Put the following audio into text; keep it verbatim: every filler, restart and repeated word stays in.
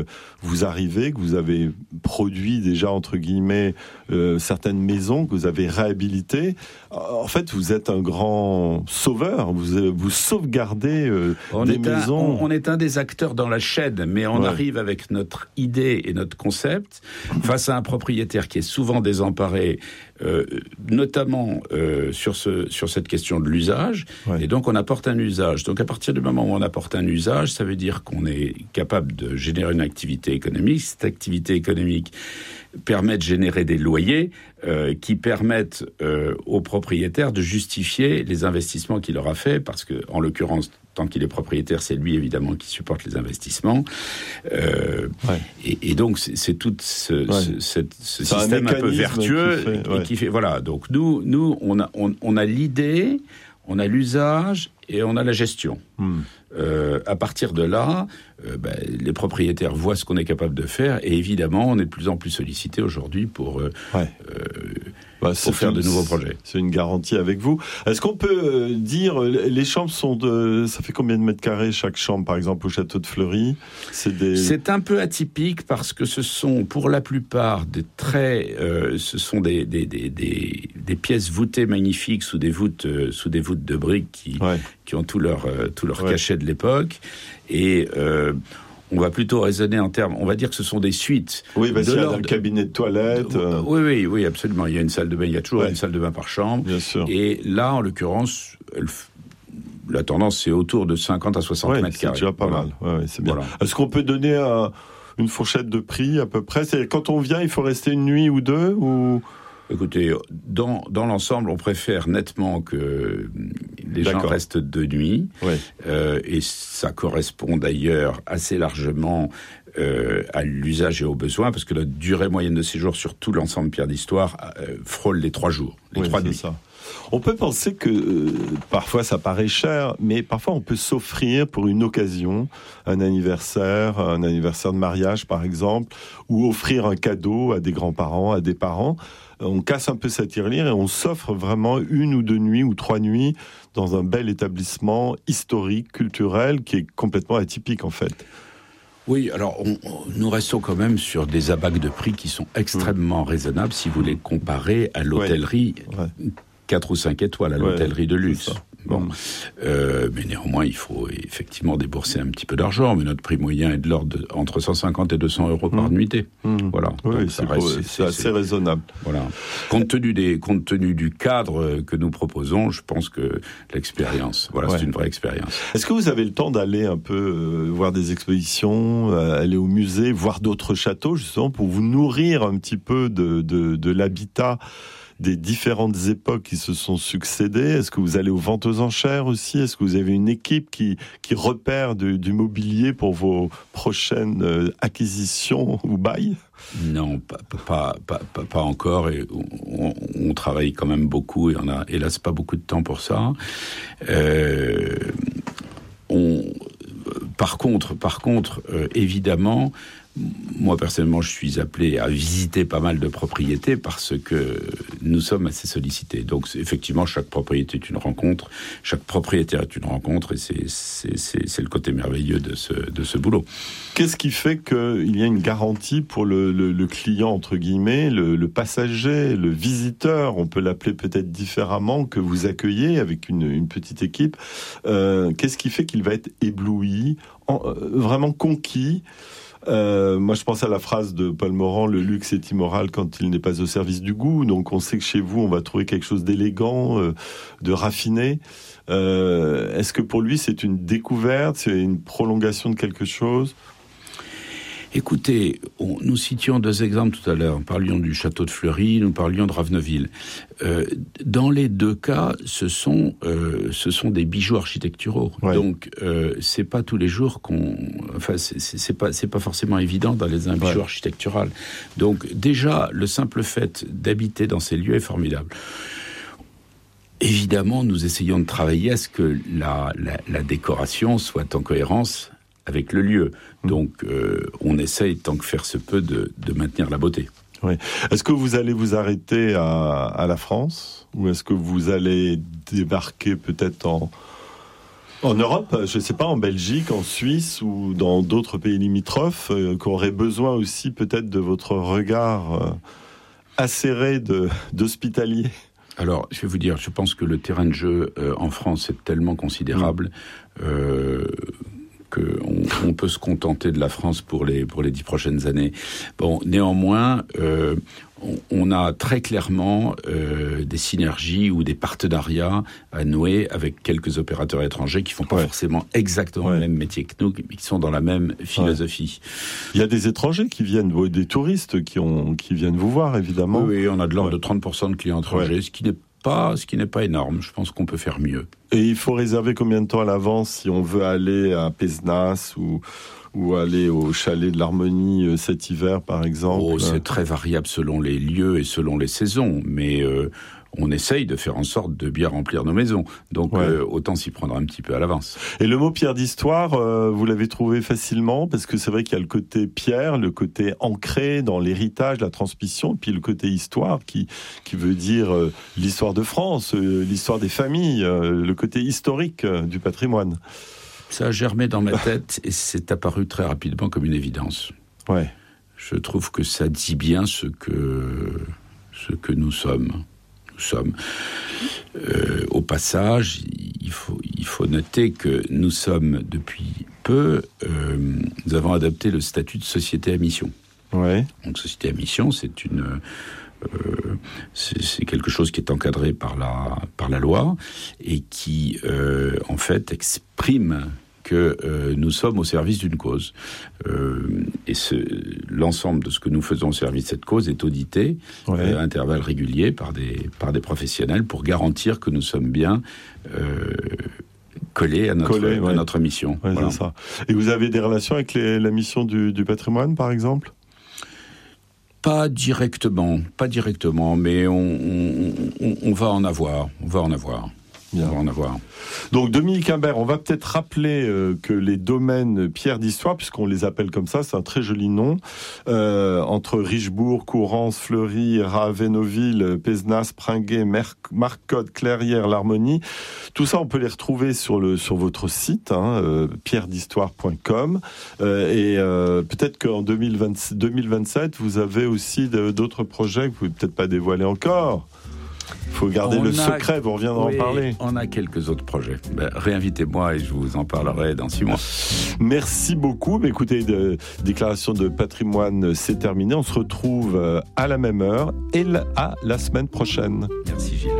vous arrivez, que vous avez produit déjà, entre guillemets, euh, certaines maisons, que vous avez réhabilitées. En fait, vous êtes un grand sauveur. Vous, vous sauvegardez euh, on des est maisons. Un, on, on est un des acteurs dans la chaîne, mais on ouais. arrive avec notre idée et notre concept face à un propriétaire qui est souvent désemparé, euh, notamment euh, sur, ce, sur cette question de l'usage. Ouais. Et donc, on apporte un usage. Donc, à partir du moment où on apporte un usage, ça veut dire qu'on est capable de générer une activité économique. Cette activité économique permet de générer des loyers euh, qui permettent euh, aux propriétaires de justifier les investissements qu'il aura fait, parce que, en l'occurrence, tant qu'il est propriétaire, c'est lui évidemment qui supporte les investissements. Euh, ouais. et, et donc c'est, c'est tout ce, ouais. ce, ce, ce système un, un peu vertueux qui fait, ouais. et qui fait. Voilà. Donc nous, nous, on a, on, on a l'idée, on a l'usage et on a la gestion. Hmm. Euh, à partir de là, euh, ben, les propriétaires voient ce qu'on est capable de faire, et évidemment, on est de plus en plus sollicité aujourd'hui pour, euh, ouais. euh, bah, pour faire une, de nouveaux projets. C'est une garantie avec vous. Est-ce qu'on peut euh, dire, les chambres sont de... Ça fait combien de mètres carrés chaque chambre, par exemple, au château de Fleury ? C'est, des... C'est un peu atypique parce que ce sont, pour la plupart, des très, euh, ce sont des, des, des, des, des pièces voûtées magnifiques sous des voûtes, euh, sous des voûtes de briques qui, ouais. qui ont tout leur, euh, tout leur ouais. cachet de l'époque. Et euh, on va plutôt raisonner en termes, on va dire que ce sont des suites. Oui, parce qu'il y a un cabinet de toilette. Euh... Oui, oui, oui, absolument. Il y a une salle de bain, il y a toujours ouais. une salle de bain par chambre. Bien sûr. Et là, en l'occurrence, elle... la tendance, c'est autour de cinquante à soixante ouais, mètres carrés. C'est déjà pas voilà. mal. Ouais, ouais, c'est bien. Voilà. Est-ce qu'on peut donner un, une fourchette de prix à peu près ? C'est, quand on vient, il faut rester une nuit ou deux ou... Écoutez, dans, dans l'ensemble, on préfère nettement que les D'accord. gens restent de nuit. Oui. Euh, et ça correspond d'ailleurs assez largement euh, à l'usage et aux besoins, parce que la durée moyenne de séjour sur tout l'ensemble Pierre d'Histoire euh, frôle les trois jours, les oui, trois c'est nuits. Ça. On peut penser que euh, parfois ça paraît cher, mais parfois on peut s'offrir pour une occasion, un anniversaire, un anniversaire de mariage par exemple, ou offrir un cadeau à des grands-parents, à des parents. On casse un peu sa tirelire et on s'offre vraiment une ou deux nuits ou trois nuits dans un bel établissement historique, culturel, qui est complètement atypique en fait. Oui, alors on, on, nous restons quand même sur des abacs de prix qui sont extrêmement mmh. raisonnables si vous les comparez à l'hôtellerie ouais. Ouais. quatre ou cinq étoiles, à l'hôtellerie ouais, de luxe. Bon, mmh. euh, mais néanmoins, il faut effectivement débourser un petit peu d'argent. Mais notre prix moyen est de l'ordre de, entre cent cinquante et deux cents euros mmh. par nuitée. Mmh. Voilà. Oui, donc, c'est, reste, c'est, c'est assez c'est, raisonnable. Voilà. Compte tenu des, compte tenu du cadre que nous proposons, je pense que l'expérience, voilà, ouais. c'est une vraie expérience. Est-ce que vous avez le temps d'aller un peu euh, voir des expositions, euh, aller au musée, voir d'autres châteaux, justement, pour vous nourrir un petit peu de, de, de l'habitat des différentes époques qui se sont succédées? Est-ce que vous allez aux ventes aux enchères aussi? Est-ce que vous avez une équipe qui, qui repère de, du mobilier pour vos prochaines euh, acquisitions ou bails? Non, pas, pas, pas, pas, pas encore. Et on, on travaille quand même beaucoup et on a, hélas, pas beaucoup de temps pour ça. Euh, on, par contre, par contre, euh, évidemment, moi, personnellement, je suis appelé à visiter pas mal de propriétés parce que nous sommes assez sollicités. Donc, effectivement, chaque propriété est une rencontre, chaque propriétaire est une rencontre, et c'est, c'est, c'est, c'est le côté merveilleux de ce, de ce boulot. Qu'est-ce qui fait qu'il y a une garantie pour le, le, le client, entre guillemets, le, le passager, le visiteur, on peut l'appeler peut-être différemment, que vous accueillez avec une, une petite équipe. Euh, qu'est-ce qui fait qu'il va être ébloui, en, euh, vraiment conquis? Euh, moi, je pense à la phrase de Paul Morand, le luxe est immoral quand il n'est pas au service du goût. Donc, on sait que chez vous, on va trouver quelque chose d'élégant, euh, de raffiné. Euh, est-ce que pour lui, c'est une découverte, c'est une prolongation de quelque chose ? Écoutez, on, nous citions deux exemples tout à l'heure. Nous parlions du château de Fleury, nous parlions de Raveneville. Euh, dans les deux cas, ce sont euh, ce sont des bijoux architecturaux. Ouais. Donc, euh, c'est pas tous les jours qu'on. Enfin, c'est, c'est, c'est pas c'est pas forcément évident dans les un bijou ouais. architectural. Donc, déjà, le simple fait d'habiter dans ces lieux est formidable. Évidemment, nous essayons de travailler à ce que la la, la décoration soit en cohérence avec le lieu. Donc, euh, on essaye, tant que faire se peut, de, de maintenir la beauté. Oui. Est-ce que vous allez vous arrêter à, à la France ? Ou est-ce que vous allez débarquer peut-être en, En Europe, je ne sais pas, en Belgique, en Suisse ou dans d'autres pays limitrophes, euh, qui auraient besoin aussi peut-être de votre regard euh, acéré de, d'hospitalier. Alors, je vais vous dire, je pense que le terrain de jeu euh, en France est tellement considérable mmh. euh, qu'on on peut se contenter de la France pour les, pour les dix prochaines années. Bon, néanmoins, euh, on, on a très clairement euh, des synergies ou des partenariats à nouer avec quelques opérateurs étrangers qui font pas ouais. forcément exactement ouais. le même métier que nous, mais qui sont dans la même philosophie. Ouais. Il y a des étrangers qui viennent, des touristes qui, ont, qui viennent vous voir, évidemment. Oui, oui on a de l'ordre ouais. de trente pour cent de clients étrangers, ouais. ce qui n'est pas, ce qui n'est pas énorme. Je pense qu'on peut faire mieux. Et il faut réserver combien de temps à l'avance si on veut aller à Pézenas ou, ou aller au chalet de l'Harmonie cet hiver, par exemple? Oh, c'est très variable selon les lieux et selon les saisons, mais euh, on essaye de faire en sorte de bien remplir nos maisons. Donc, ouais. euh, autant s'y prendre un petit peu à l'avance. Et le mot pierre d'histoire, euh, vous l'avez trouvé facilement? Parce que c'est vrai qu'il y a le côté pierre, le côté ancré dans l'héritage, la transmission, puis le côté histoire qui, qui veut dire euh, l'histoire de France, euh, l'histoire des familles, euh, le côté historique euh, du patrimoine. Ça a germé dans ma tête et c'est apparu très rapidement comme une évidence. Ouais. Je trouve que ça dit bien ce que, ce que nous sommes. Sommes. Euh, au passage, il faut, il faut noter que nous sommes depuis peu, euh, nous avons adopté le statut de société à mission. Ouais. Donc société à mission, c'est une, euh, c'est, c'est quelque chose qui est encadré par la, par la loi et qui, euh, en fait, exprime que euh, nous sommes au service d'une cause. Euh, et ce, l'ensemble de ce que nous faisons au service de cette cause est audité ouais. euh, à intervalles réguliers par des, par des professionnels pour garantir que nous sommes bien euh, collés à notre, Collé, ouais. à notre mission. Ouais, voilà. C'est ça. Et vous avez des relations avec les, la mission du, du patrimoine, par exemple ? Pas directement, pas directement, mais on, on, on, on va en avoir, on va en avoir. Bien. On va en avoir. Donc Dominique Imbert, on va peut-être rappeler euh, que les domaines pierres d'histoire, puisqu'on les appelle comme ça, c'est un très joli nom, euh, entre Richebourg, Courrance, Fleury, Ravenoville, Pézenas, Pringuet, Marcotte, Clairières, l'Harmonie, tout ça on peut les retrouver sur, le, sur votre site, hein, euh, pierre d'histoire point com, euh, et euh, peut-être qu'en deux mille vingt-sept, vous avez aussi de, d'autres projets que vous ne pouvez peut-être pas dévoiler encore. Il faut garder on le a, secret, vous reviendrez oui, en parler. On a quelques autres projets. Ben, réinvitez-moi et je vous en parlerai dans six mois. Merci beaucoup. Mais écoutez, de, déclaration de patrimoine, c'est terminé. On se retrouve à la même heure et à la semaine prochaine. Merci Gilles.